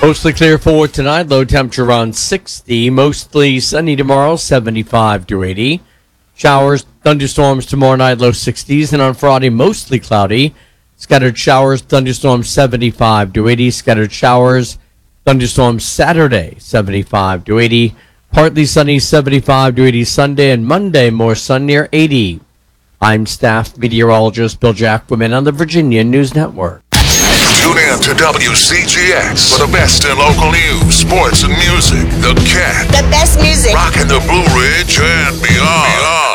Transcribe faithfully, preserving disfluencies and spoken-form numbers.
Mostly clear for tonight. Low temperature around sixty. Mostly sunny tomorrow, seventy-five to eighty. Showers, thunderstorms tomorrow night, low sixties. And on Friday, mostly cloudy. Scattered showers, thunderstorms, seventy-five to eighty. Scattered showers, thunderstorms Saturday, seventy-five to eighty. Partly sunny, seventy-five to eighty Sunday. And Monday, more sun near eighty. I'm staff meteorologist Bill Jackwoman on the Virginia News Network. Tune in to W C G X for the best in local news, sports, and music. The Cat. The best music. Rocking the Blue Ridge and beyond. beyond.